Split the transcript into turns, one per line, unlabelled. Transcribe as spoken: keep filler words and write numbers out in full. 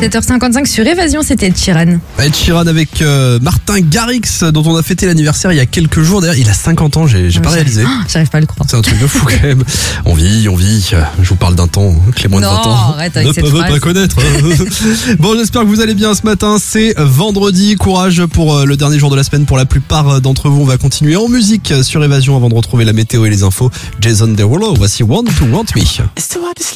sept heures cinquante-cinq sur Évasion, c'était Ed Sheeran.
Ed Sheeran avec euh, Martin Garrix, dont on a fêté l'anniversaire il y a quelques jours. D'ailleurs, il a cinquante ans, j'ai, j'ai pas réalisé.
Oh, j'arrive pas à le croire.
C'est un truc de fou quand même. On vit, on vit. Je vous parle d'un temps que les moins de
Non,
vingt ans
arrête avec
ne
cette
peuvent
phrase.
pas connaître. Bon, j'espère que vous allez bien ce matin. C'est vendredi. Courage pour euh, le dernier jour de la semaine. Pour la plupart d'entre vous, on va continuer en musique sur Évasion avant de retrouver la météo et les infos. Jason Derulo, voici Want to Want Me.